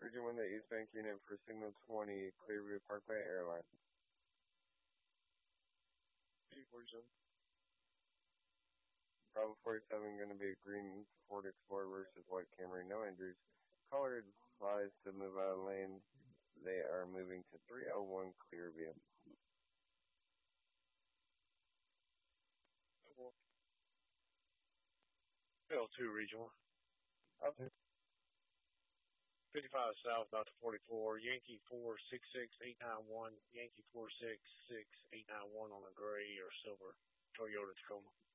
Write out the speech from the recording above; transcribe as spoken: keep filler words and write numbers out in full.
Region one, the East Bank unit for Signal twenty, Clearview Parkway Airline. Region. Bravo forty-seven going to be a green Ford Explorer versus white Camry, no injuries. Caller advised to move out of lane. They are moving to three oh one Clearview. L two Regional. L two. fifty-five South, about to forty-four. Yankee four six six eight nine one. Yankee four six six eight nine one on a gray or silver Toyota Tacoma.